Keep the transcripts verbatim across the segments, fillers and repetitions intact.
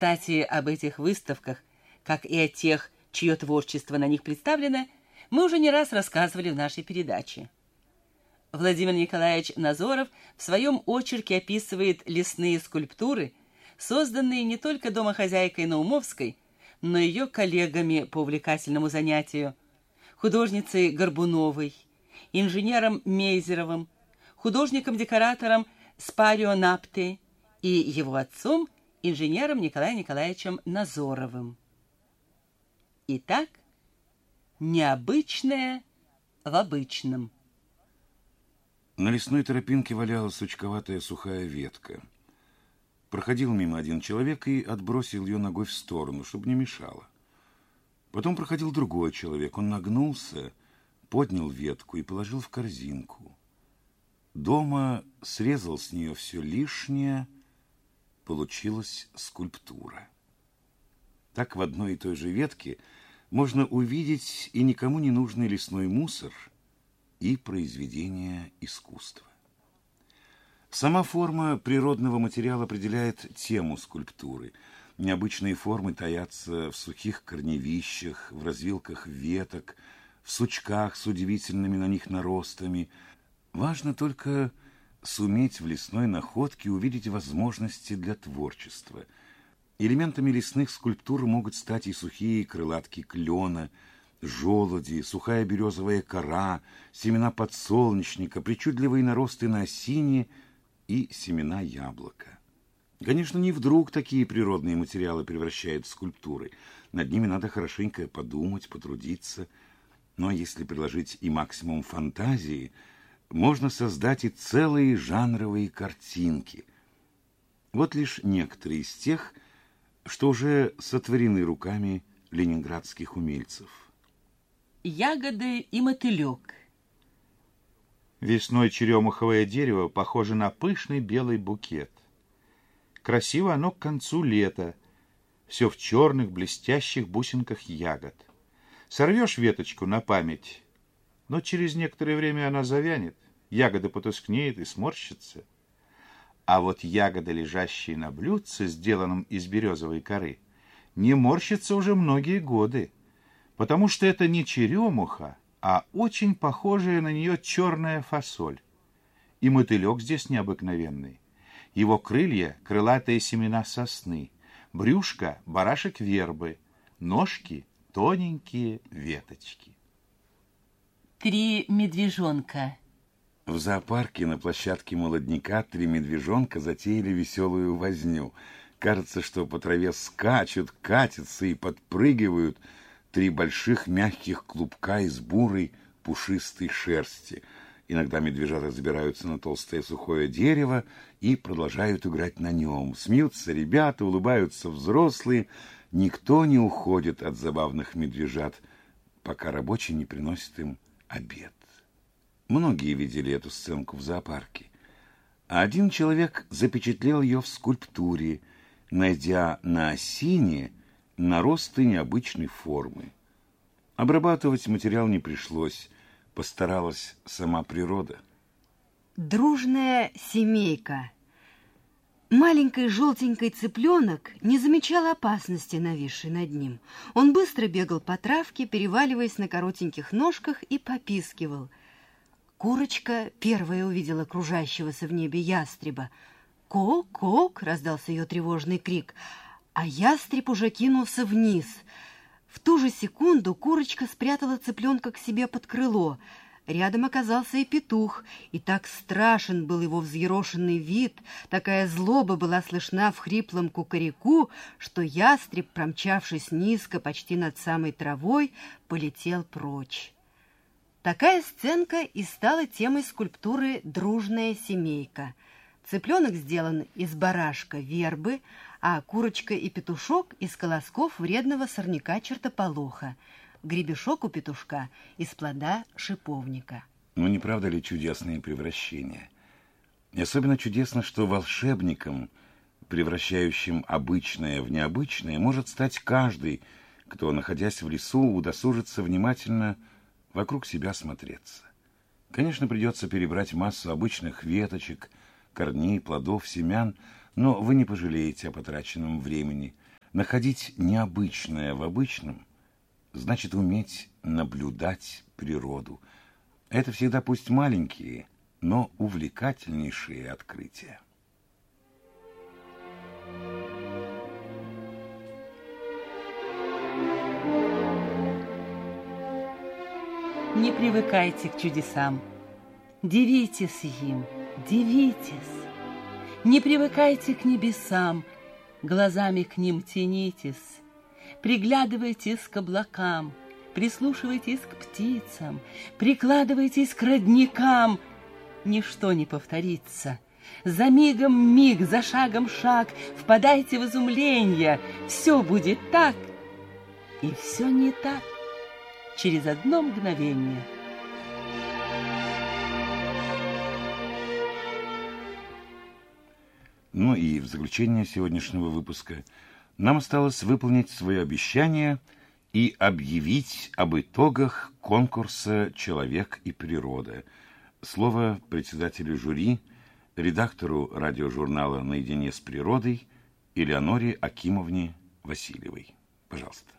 Кстати, об этих выставках, как и о тех, чье творчество на них представлено, мы уже не раз рассказывали в нашей передаче. Владимир Николаевич Назоров в своем очерке описывает лесные скульптуры, созданные не только домохозяйкой Наумовской, но и ее коллегами по увлекательному занятию, художницей Горбуновой, инженером Мейзеровым, художником-декоратором Спарио Напте и его отцом, инженером Николаем Николаевичем Назоровым. Итак, необычное в обычном. На лесной тропинке валялась сучковатая сухая ветка. Проходил мимо один человек и отбросил ее ногой в сторону, чтобы не мешало. Потом проходил другой человек. Он нагнулся, поднял ветку и положил в корзинку. Дома срезал с нее все лишнее, получилась скульптура. Так в одной и той же ветке можно увидеть и никому не нужный лесной мусор, и произведение искусства. Сама форма природного материала определяет тему скульптуры. Необычные формы таятся в сухих корневищах, в развилках веток, в сучках с удивительными на них наростами. Важно только суметь в лесной находке увидеть возможности для творчества. Элементами лесных скульптур могут стать и сухие крылатки клена, желуди, сухая березовая кора, семена подсолнечника, причудливые наросты на осине и семена яблока. Конечно, не вдруг такие природные материалы превращают в скульптуры. Над ними надо хорошенько подумать, потрудиться. Но если приложить и максимум фантазии, можно создать и целые жанровые картинки. Вот лишь некоторые из тех, что уже сотворены руками ленинградских умельцев. Ягоды и мотылек. Весной черемуховое дерево похоже на пышный белый букет. Красиво оно к концу лета, все в черных блестящих бусинках ягод. Сорвешь веточку на память, но через некоторое время она завянет, ягода потускнеет и сморщится. А вот ягоды, лежащие на блюдце, сделанном из березовой коры, не морщатся уже многие годы, потому что это не черемуха, а очень похожая на нее черная фасоль. И мотылек здесь необыкновенный. Его крылья — крылатые семена сосны, брюшко — барашек вербы, ножки — тоненькие веточки. Три медвежонка. В зоопарке на площадке молодняка три медвежонка затеяли веселую возню. Кажется, что по траве скачут, катятся и подпрыгивают три больших мягких клубка из бурой пушистой шерсти. Иногда медвежата забираются на толстое сухое дерево и продолжают играть на нем. Смеются ребята, улыбаются взрослые. Никто не уходит от забавных медвежат, пока рабочий не приносит им обед. Многие видели эту сценку в зоопарке. А один человек запечатлел ее в скульптуре, найдя на осине наросты необычной формы. Обрабатывать материал не пришлось, постаралась сама природа. Дружная семейка. Маленький желтенький цыпленок не замечал опасности, нависшей над ним. Он быстро бегал по травке, переваливаясь на коротеньких ножках, и попискивал. Курочка первая увидела кружащегося в небе ястреба. «Кок-кок!» — раздался ее тревожный крик, а ястреб уже кинулся вниз. В ту же секунду курочка спрятала цыпленка к себе под крыло. Рядом оказался и петух, и так страшен был его взъерошенный вид, такая злоба была слышна в хриплом кукареку, что ястреб, промчавшись низко, почти над самой травой, полетел прочь. Такая сценка и стала темой скульптуры «Дружная семейка». Цыпленок сделан из барашка вербы, а курочка и петушок из колосков вредного сорняка чертополоха. Гребешок у петушка из плода шиповника. Ну, не правда ли чудесные превращения? И особенно чудесно, что волшебником, превращающим обычное в необычное, может стать каждый, кто, находясь в лесу, удосужится внимательно вокруг себя смотреться. Конечно, придется перебрать массу обычных веточек, корней, плодов, семян, но вы не пожалеете о потраченном времени. Находить необычное в обычном значит уметь наблюдать природу. Это всегда пусть маленькие, но увлекательнейшие открытия. Не привыкайте к чудесам, дивитесь им, дивитесь. Не привыкайте к небесам, глазами к ним тянитесь. Приглядывайтесь к облакам, прислушивайтесь к птицам, прикладывайтесь к родникам. Ничто не повторится. За мигом миг, за шагом шаг, впадайте в изумление. Все будет так, и все не так. Через одно мгновение. Ну и в заключение сегодняшнего выпуска нам осталось выполнить свое обещание и объявить об итогах конкурса «Человек и природа». Слово председателю жюри, редактору радиожурнала «Наедине с природой» Элеоноре Акимовне Васильевой. Пожалуйста.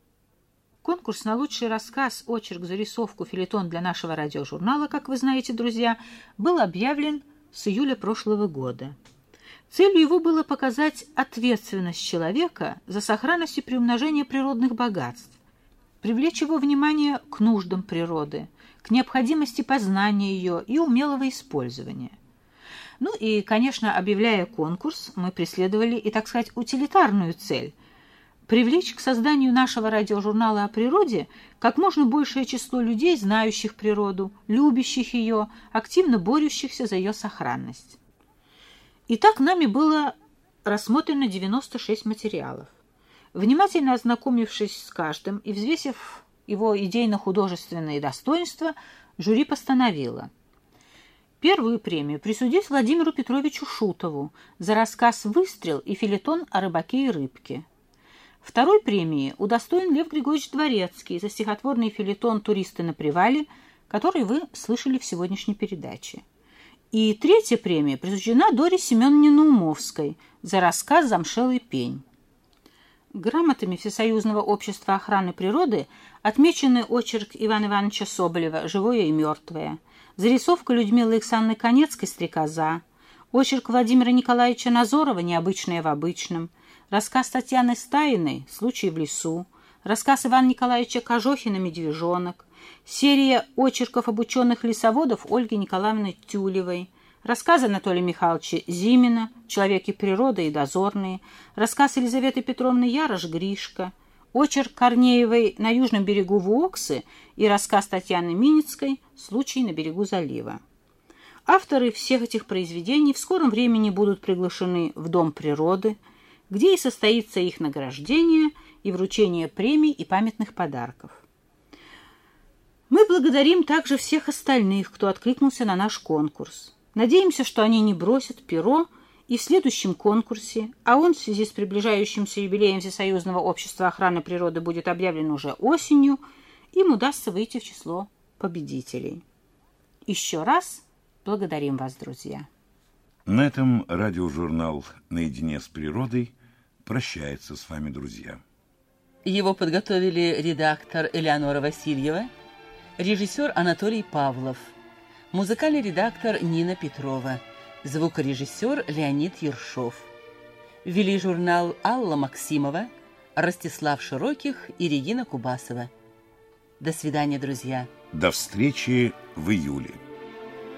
Конкурс на лучший рассказ, очерк, зарисовку, фельетон для нашего радиожурнала, как вы знаете, друзья, был объявлен с июля прошлого года. Целью его было показать ответственность человека за сохранность и приумножение природных богатств, привлечь его внимание к нуждам природы, к необходимости познания ее и умелого использования. Ну и, конечно, объявляя конкурс, мы преследовали и, так сказать, утилитарную цель – привлечь к созданию нашего радиожурнала о природе как можно большее число людей, знающих природу, любящих ее, активно борющихся за ее сохранность. Итак, нами было рассмотрено девяносто шесть материалов. Внимательно ознакомившись с каждым и взвесив его идейно-художественные достоинства, жюри постановило первую премию присудить Владимиру Петровичу Шутову за рассказ «Выстрел» и фельетон о рыбаке и рыбке. Второй премии удостоен Лев Григорьевич Дворецкий за стихотворный фельетон «Туристы на привале», который вы слышали в сегодняшней передаче. И третья премия присуждена Доре Семеновне Наумовской за рассказ «Замшелый пень». Грамотами Всесоюзного общества охраны природы отмечены очерк Ивана Ивановича Соболева «Живое и мертвое», зарисовка Людмилы Александровны Конецкой «Стрекоза», очерк Владимира Николаевича Назорова «Необычное в обычном», рассказ Татьяны Стаиной «Случай в лесу», рассказ Ивана Николаевича Кожохина «Медвежонок», серия очерков об ученых-лесоводов Ольги Николаевны Тюлевой, рассказ Анатолия Михайловича Зимина «Человек и природа и дозорные», рассказ Елизаветы Петровны Ярош «Гришка», очерк Корнеевой «На южном берегу Вуоксы» и рассказ Татьяны Миницкой «Случай на берегу залива». Авторы всех этих произведений в скором времени будут приглашены в Дом природы, где и состоится их награждение и вручение премий и памятных подарков. Мы благодарим также всех остальных, кто откликнулся на наш конкурс. Надеемся, что они не бросят перо и в следующем конкурсе, а он в связи с приближающимся юбилеем Всесоюзного общества охраны природы будет объявлен уже осенью, им удастся выйти в число победителей. Еще раз благодарим вас, друзья. На этом радиожурнал «Наедине с природой» прощается с вами, друзья. Его подготовили редактор Элеонора Васильева, режиссер Анатолий Павлов, музыкальный редактор Нина Петрова, звукорежиссер Леонид Ершов. Вели журнал Алла Максимова, Ростислав Широких и Регина Кубасова. До свидания, друзья. До встречи в июле.